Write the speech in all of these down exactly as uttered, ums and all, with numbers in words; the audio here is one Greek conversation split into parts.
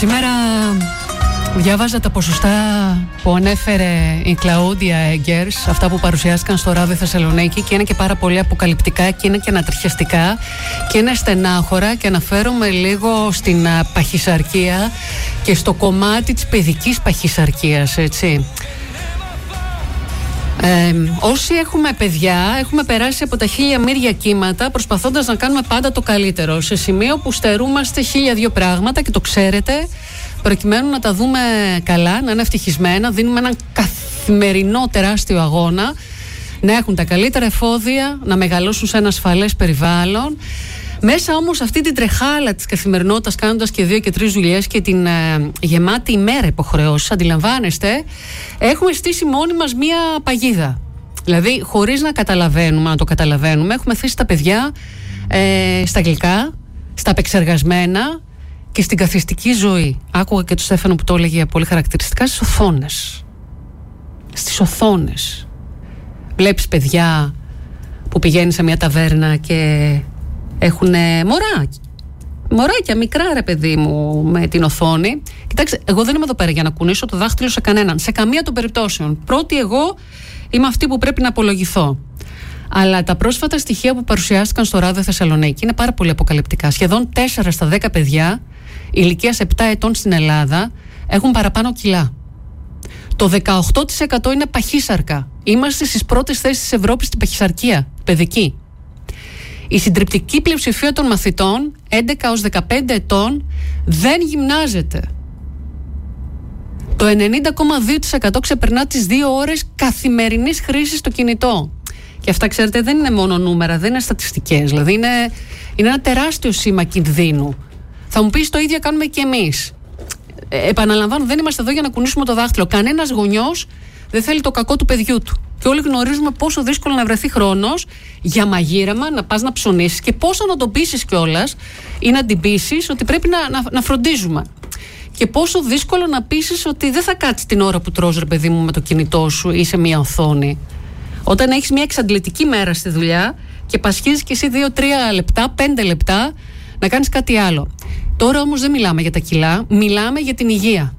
Σήμερα διάβαζα τα ποσοστά που ανέφερε η Κλαούντια Έγκερς, αυτά που παρουσιάστηκαν στο Ράδιο Θεσσαλονίκη, και είναι και πάρα πολύ αποκαλυπτικά και είναι και ανατριχιαστικά και είναι στενάχωρα, και αναφέρομαι λίγο στην παχυσαρκία και στο κομμάτι της παιδικής παχυσαρκίας, έτσι. Ε, όσοι έχουμε παιδιά, έχουμε περάσει από τα χίλια μύρια κύματα προσπαθώντας να κάνουμε πάντα το καλύτερο, σε σημείο που στερούμαστε χίλια δύο πράγματα, και το ξέρετε, προκειμένου να τα δούμε καλά, να είναι ευτυχισμένα. Δίνουμε έναν καθημερινό τεράστιο αγώνα να έχουν τα καλύτερα εφόδια, να μεγαλώσουν σε ένα ασφαλές περιβάλλον. Μέσα όμως αυτή την τρεχάλα της καθημερινότητας, κάνοντας και δύο και τρεις δουλειές και την ε, γεμάτη ημέρα υποχρεώσεις, αντιλαμβάνεστε, έχουμε στήσει μόνοι μας μία παγίδα. Δηλαδή, χωρίς να καταλαβαίνουμε, να το καταλαβαίνουμε, έχουμε θέσει τα παιδιά ε, στα γλυκά, στα απεξεργασμένα και στην καθιστική ζωή. Άκουγα και τον Στέφανο που το έλεγε πολύ χαρακτηριστικά, στις οθόνες. Στις οθόνες. Βλέπεις παιδιά που πηγαίνουν σε μια ταβέρνα και έχουν μωρά, μωράκια μικρά, ρε παιδί μου, με την οθόνη. Κοιτάξτε, εγώ δεν είμαι εδώ πέρα για να κουνήσω το δάχτυλο σε κανέναν, σε καμία των περιπτώσεων. Πρώτη, εγώ είμαι αυτή που πρέπει να απολογηθώ. Αλλά τα πρόσφατα στοιχεία που παρουσιάστηκαν στο Ράδιο Θεσσαλονίκη είναι πάρα πολύ αποκαλυπτικά. Σχεδόν τέσσερα στα δέκα παιδιά ηλικίας επτά ετών στην Ελλάδα έχουν παραπάνω κιλά. Το δεκαοκτώ τοις εκατό είναι παχύσαρκα. Είμαστε στις πρώτες θέσεις της Ευρώπης στην παχυσαρκία παιδική. Η συντριπτική πλειοψηφία των μαθητών έντεκα έως δεκαπέντε ετών δεν γυμνάζεται. Το ενενήντα κόμμα δύο τοις εκατό ξεπερνά τις δύο ώρες καθημερινής χρήσης στο κινητό. Και αυτά, ξέρετε, δεν είναι μόνο νούμερα, δεν είναι στατιστικές. Δηλαδή είναι, είναι ένα τεράστιο σήμα κινδύνου. Θα μου πεις, το ίδιο κάνουμε και εμείς. Ε, επαναλαμβάνω, δεν είμαστε εδώ για να κουνήσουμε το δάχτυλο. Κανένας γονιός δεν θέλει το κακό του παιδιού του. Και όλοι γνωρίζουμε πόσο δύσκολο να βρεθεί χρόνος για μαγείρεμα, να πας να ψωνίσεις, και πόσο να το πείσεις κιόλας ή να την πείσεις ότι πρέπει να, να, να φροντίζουμε. Και πόσο δύσκολο να πείσεις ότι δεν θα κάτσεις την ώρα που τρως, ρε παιδί μου, με το κινητό σου ή σε μια οθόνη. Όταν έχεις μια εξαντλητική μέρα στη δουλειά και πασχίζεις κι εσύ δύο τρία λεπτά, πέντε λεπτά να κάνεις κάτι άλλο. Τώρα όμως δεν μιλάμε για τα κιλά, μιλάμε για την υγεία.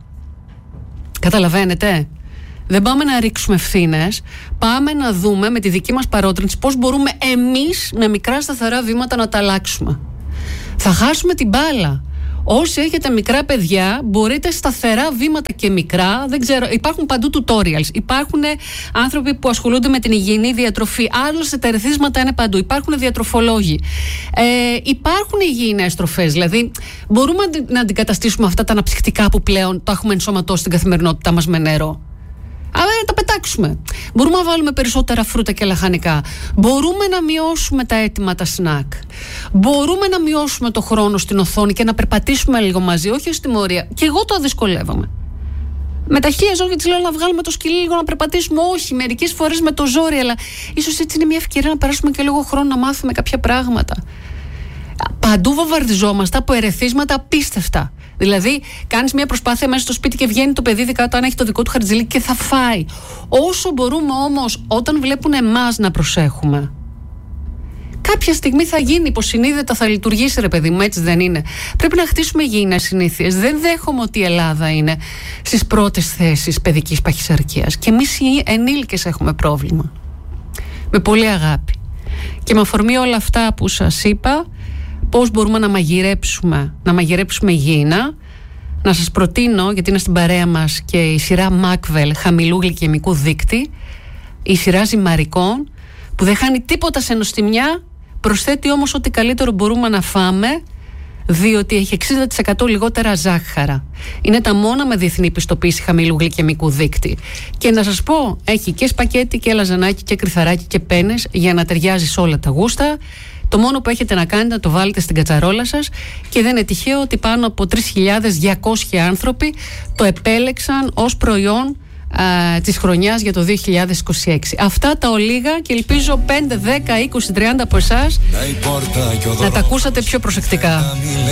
Καταλαβαίνετε? Δεν πάμε να ρίξουμε ευθύνες, πάμε να δούμε με τη δική μας παρότρινση πώς μπορούμε εμείς με μικρά σταθερά βήματα να τα αλλάξουμε. Θα χάσουμε την μπάλα. Όσοι έχετε μικρά παιδιά, μπορείτε σταθερά βήματα και μικρά, δεν ξέρω, υπάρχουν παντού tutorials, υπάρχουν άνθρωποι που ασχολούνται με την υγιεινή διατροφή, άλλωστε τα ερεθίσματα είναι παντού, υπάρχουν διατροφολόγοι, ε, υπάρχουν υγιεινές τροφές, δηλαδή μπορούμε να αντικαταστήσουμε αυτά τα αναψυκτικά που πλέον το έχουμε ενσωματώσει στην καθημερινότητά μας με νερό. Αλλά να τα πετάξουμε. Μπορούμε να βάλουμε περισσότερα φρούτα και λαχανικά. Μπορούμε να μειώσουμε τα έτοιμα τα σνακ. Μπορούμε να μειώσουμε το χρόνο στην οθόνη και να περπατήσουμε λίγο μαζί, όχι ως τιμωρία. Και εγώ το δυσκολεύομαι. Με τα χίλια ζόρια της λέω να βγάλουμε το σκυλί λίγο να περπατήσουμε. Όχι, μερικές φορές με το ζόρι, αλλά ίσως έτσι είναι μια ευκαιρία να περάσουμε και λίγο χρόνο να μάθουμε κάποια πράγματα. Παντού βομβαρδιζόμαστε από ερεθίσματα απίστευτα. Δηλαδή, κάνεις μια προσπάθεια μέσα στο σπίτι και βγαίνει το παιδί δικά όταν έχει το δικό του χαρτζηλίκι και θα φάει. Όσο μπορούμε όμως, όταν βλέπουν εμάς να προσέχουμε, κάποια στιγμή θα γίνει υποσυνείδητα, θα λειτουργήσει, ρε παιδί μου, έτσι δεν είναι? Πρέπει να χτίσουμε υγιεινές συνήθειες. Δεν δέχομαι ότι η Ελλάδα είναι στις πρώτες θέσεις παιδικής παχυσαρκίας. Και εμείς οι ενήλικες έχουμε πρόβλημα. Με πολύ αγάπη. Και με αφορμή όλα αυτά που σας είπα, πώς μπορούμε να μαγειρέψουμε, να μαγειρέψουμε υγιεινά, να σας προτείνω, γιατί είναι στην παρέα μας και η σειρά Μάκβελ χαμηλού γλυκαιμικού δείκτη, η σειρά ζυμαρικών, που δεν χάνει τίποτα σε νοστιμιά, προσθέτει όμως ό,τι καλύτερο μπορούμε να φάμε, διότι έχει εξήντα τοις εκατό λιγότερα ζάχαρα. Είναι τα μόνα με διεθνή πιστοποίηση χαμηλού γλυκαιμικού δείκτη. Και να σας πω, έχει και σπακέτι και λαζανάκι και κρυθαράκι και πένες για να ταιριάζει σε όλα τα γούστα. Το μόνο που έχετε να κάνετε να το βάλετε στην κατσαρόλα σας, και δεν είναι τυχαίο ότι πάνω από τρεις χιλιάδες διακόσιοι άνθρωποι το επέλεξαν ως προϊόν α, της χρονιάς για το δύο χιλιάδες είκοσι έξι. Αυτά τα ολίγα, και ελπίζω πέντε, δέκα, είκοσι, τριάντα από εσάς να τα ακούσατε πιο προσεκτικά.